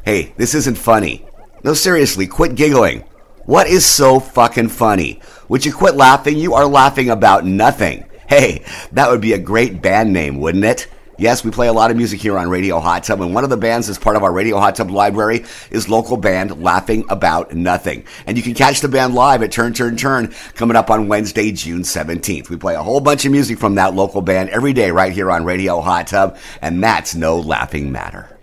Hey, this isn't funny. No, seriously, quit giggling. What is so fucking funny? Would you quit laughing? You are laughing about nothing. Hey, that would be a great band name, wouldn't it? Yes, we play a lot of music here on Radio Hot Tub, and one of the bands that's part of our Radio Hot Tub library is local band Laughing About Nothing. And you can catch the band live at Turn, Turn, Turn coming up on Wednesday, June 17th. We play a whole bunch of music from that local band every day right here on Radio Hot Tub, and that's no laughing matter.